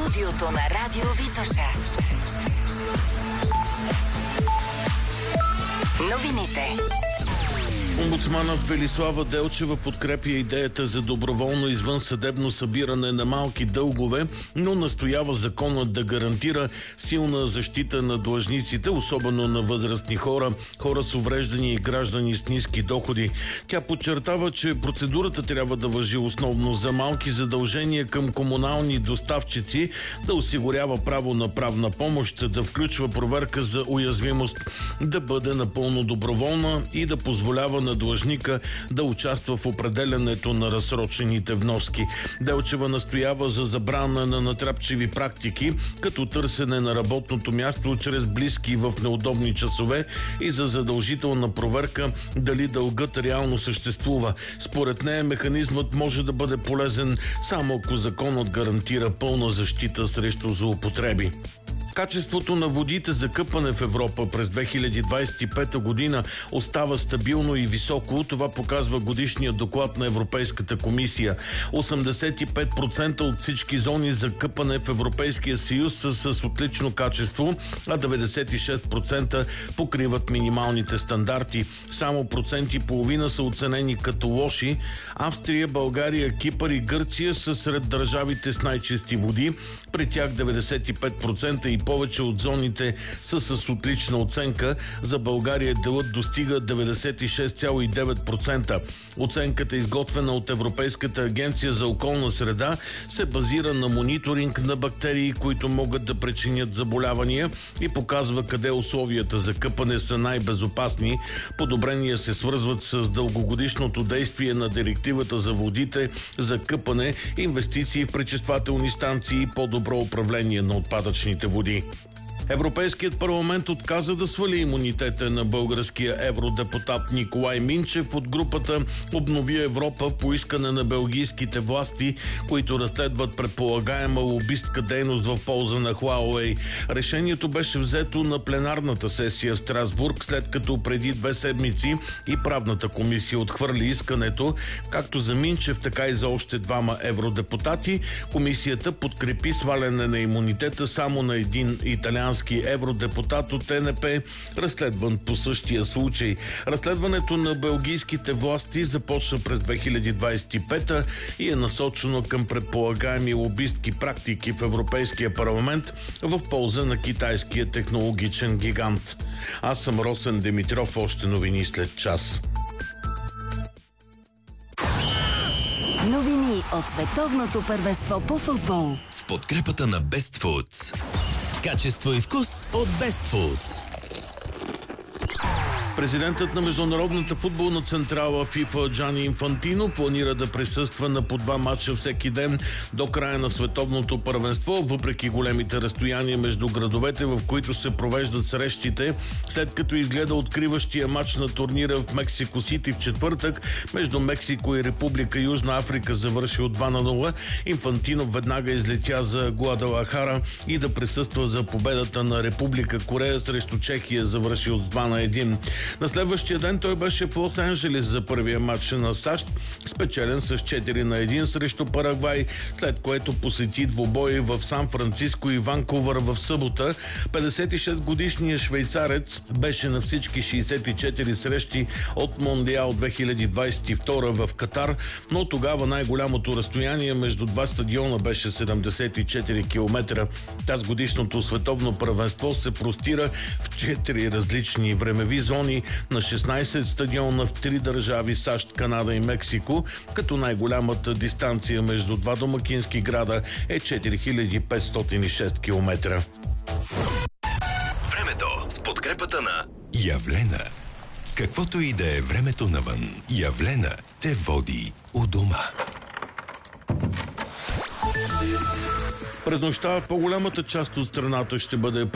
студиото на Радио Витоша. Новините. Омбудсманът Велислава Делчева подкрепя идеята за доброволно извънсъдебно събиране на малки дългове, но настоява законът да гарантира силна защита на длъжниците, особено на възрастни хора, хора с увреждания и граждани с ниски доходи. Тя подчертава, че процедурата трябва да важи основно за малки задължения към комунални доставчици, да осигурява право на правна помощ, да включва проверка за уязвимост, да бъде напълно доброволна и да позволява на длъжника да участва в определянето на разсрочените вноски. Делчева настоява за забрана на натрапчиви практики, като търсене на работното място чрез близки в неудобни часове и за задължителна проверка дали дългът реално съществува. Според нея механизмът може да бъде полезен само ако законът гарантира пълна защита срещу злоупотреби. Качеството на водите за къпане в Европа през 2025 година остава стабилно и високо. Това показва годишният доклад на Европейската комисия. 85% от всички зони за къпане в Европейския съюз са с отлично качество, а 96% покриват минималните стандарти. Само 1,5% са оценени като лоши. Австрия, България, Кипър и Гърция са сред държавите с най-чисти води. При тях 95% и повече от зоните са с отлична оценка. За България делът достига 96,9%. Оценката, изготвена от Европейската агенция за околна среда, се базира на мониторинг на бактерии, които могат да причинят заболявания и показва къде условията за къпане са най-безопасни. Подобрения се свързват с дългогодишното действие на директивата за водите за къпане, инвестиции в пречиствателни станции и по-добро управление на отпадъчните води. Европейският парламент отказа да свали имунитета на българския евродепутат Николай Минчев от групата "Обнови Европа" по искане на белгийските власти, които разследват предполагаема лобистка дейност в полза на Huawei. Решението беше взето на пленарната сесия в Страсбург, след като преди 2 седмици и правната комисия отхвърли искането, както за Минчев, така и за още 2 евродепутати. Комисията подкрепи сваляне на имунитета само на един италиански евродепутат от ЕНП, разследван по същия случай. Разследването на белгийските власти започна през 2025 и е насочено към предполагаеми лобистки практики в Европейския парламент в полза на китайския технологичен гигант. Аз съм Росен Димитров, още новини след час. Новини от световното първенство по футбол с подкрепата на Best Foods. Качество и вкус от Best Foods. Президентът на Международната футболна централа ФИФА Джани Инфантино планира да присъства на по 2 мача всеки ден до края на световното първенство, въпреки големите разстояния между градовете, в които се провеждат срещите, след като изгледа откриващия мач на турнира в Мексико Сити в четвъртък между Мексико и Република Южна Африка завърши от 2-0. Инфантино веднага излетя за Гуадалахара и да присъства за победата на Република Корея срещу Чехия, завърши от 2-1. На следващия ден той беше в Лос-Анджелес за първия матч на САЩ, спечелен с 4-1 срещу Парагвай, след което посети двубои в Сан-Франциско и Ванкувър в събота. 56-годишният швейцарец беше на всички 64 срещи от Мондиал 2022 в Катар, но тогава най-голямото разстояние между 2 стадиона беше 74 км. Тази годишното световно първенство се простира в 4 различни времеви зони на 16 стадиона в 3 държави – САЩ, Канада и Мексико, като най-голямата дистанция между 2 домакински града е 4506 км. Времето с подкрепата на Явлена. Каквото и да е времето навън, Явлена те води у дома. През нощта в по-голямата част от страната ще бъде